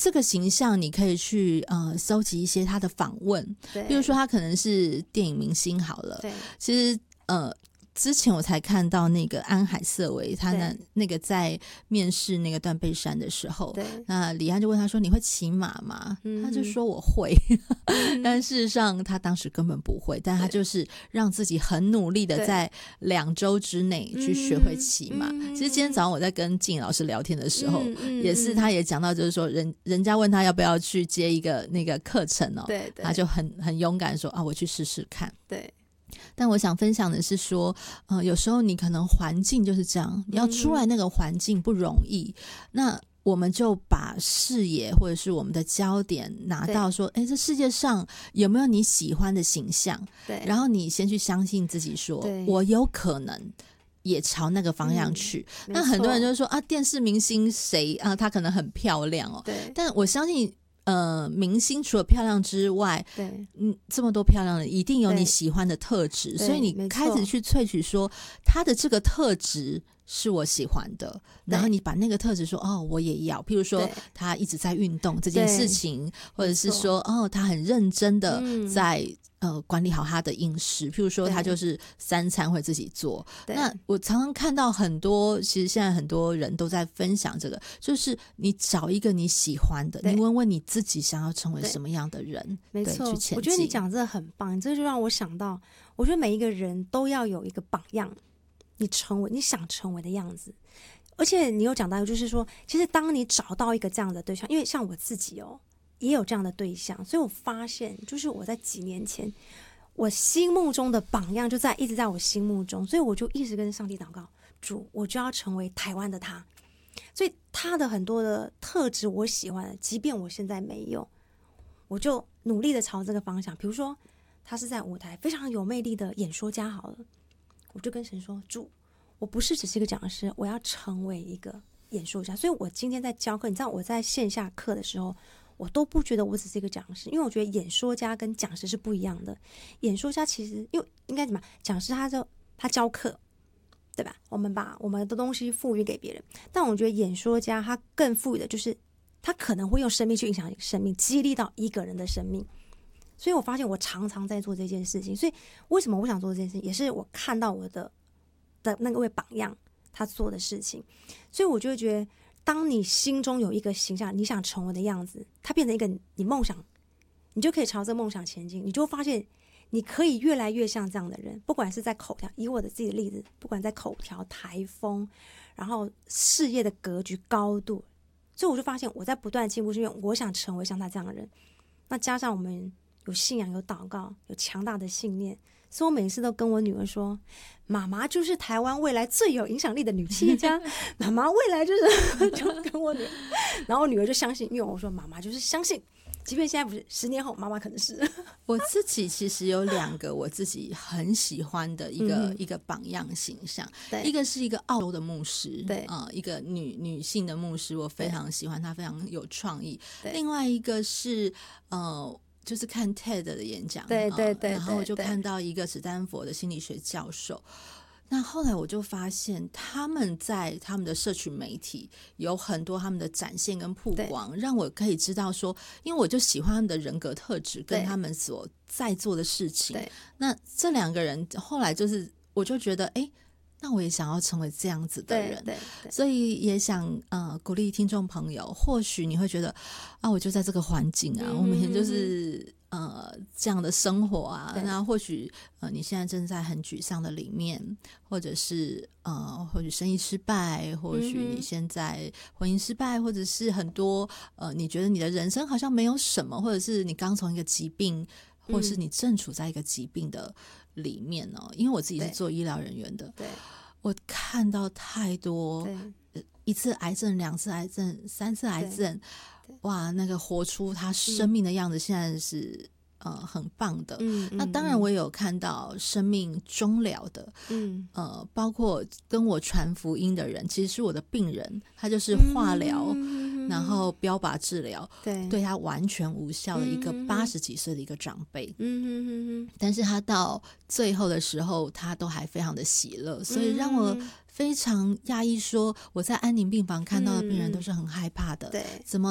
这个形象你可以去搜集一些他的访问，比如说他可能是电影明星好了，其实之前我才看到那个安海瑟薇，他那个在面试那个断背山的时候，那李安就问他说你会骑马吗？他就说我会但事实上他当时根本不会，但他就是让自己很努力的在2周之内去学会骑马。其实今天早上我在跟静老师聊天的时候，也是他也讲到就是说人家问他要不要去接一个那个课程哦，他就很勇敢说我去试试看。 对， 但我想分享的是说有时候你可能环境就是这样，你要出来那个环境不容易，那我们就把视野或者是我们的焦点拿到说这世界上有没有你喜欢的形象，对，然后你先去相信自己说我有可能也朝那个方向去。那很多人就说电视明星谁她可能很漂亮哦，对，但我相信明星除了漂亮之外，对，这么多漂亮的一定有你喜欢的特质，所以你开始去萃取说他的这个特质是我喜欢的，然后你把那个特质说我也要，譬如说他一直在运动这件事情，或者是说他很认真的在管理好他的饮食，譬如说他就是3餐会自己做。那我常常看到很多，其实现在很多人都在分享这个，就是你找一个你喜欢的，你问问你自己想要成为什么样的人，没错，去前进。 我觉得你讲这很棒，这就让我想到，我觉得每一个人都要有一个榜样，你想成为的样子。而且你有讲到就是说，其实当你找到一个这样的对象，因为像我自己也有这样的对象，所以我发现就是我在几年前我心目中的榜样就一直在我心目中，所以我就一直跟上帝祷告，主，我就要成为台湾的他。所以他的很多的特质我喜欢，即便我现在没有，我就努力的朝这个方向。比如说他是在舞台非常有魅力的演说家好了，我就跟神说，主，我不是只是一个讲师，我要成为一个演说家。所以我今天在教课，你知道我在线下课的时候，我都不觉得我只是一个讲师，因为我觉得演说家跟讲师是不一样的。演说家其实因为应该怎么讲师他教课，对吧？我们把我们的东西赋予给别人，但我觉得演说家他更赋予的就是他可能会用生命去影响生命，激励到一个人的生命。所以我发现我常常在做这件事情，所以为什么我想做这件事情，也是我看到我的那个位榜样他做的事情。所以我就会觉得，当你心中有一个形象，你想成为的样子，它变成一个你梦想，你就可以朝着梦想前进，你就会发现你可以越来越像这样的人。不管是在口条，以我的自己的例子，不管在口条、台风，然后事业的格局高度，所以我就发现我在不断进步，是因为我想成为像他这样的人。那加上我们有信仰、有祷告、有强大的信念，所以我每次都跟我女儿说，妈妈就是台湾未来最有影响力的女企业家，妈妈未来就是就跟我女儿，然后我女儿就相信，因为我说妈妈就是相信，即便现在不是，10年后妈妈可能是。 我自己其实有2个我自己很喜欢的一个榜样形象，一个是一个澳洲的牧师，对一个女性的牧师，我非常喜欢她，非常有创意。另外一个是就是看 TED 的演讲，对，然后我就看到一个史丹佛的心理学教授。那后来我就发现他们在他们的社群媒体有很多他们的展现跟曝光，让我可以知道说，因为我就喜欢他们的人格特质跟他们所在做的事情。那这2个人后来就是我就觉得那我也想要成为这样子的人，所以也想鼓励听众朋友，或许你会觉得我就在这个环境我每天就是这样的生活那或许你现在正在很沮丧的里面，或者是或许生意失败，或许你现在婚姻失败，或者是很多你觉得你的人生好像没有什么，或者是你刚从一个疾病，或是你正处在一个疾病的里面因为我自己是做医疗人员的，我看到太多1次癌症、2次癌症、3次癌症，哇，那个活出他生命的样子，现在是很棒的。那当然我也有看到生命终了的，包括跟我传福音的人，其实是我的病人，他就是化疗，然后标靶治疗，对他完全无效的一个80几岁的一个长辈，但是他到最后的时候他都还非常的喜乐，所以让我非常讶异，说我在安宁病房看到的病人都是很害怕的，怎么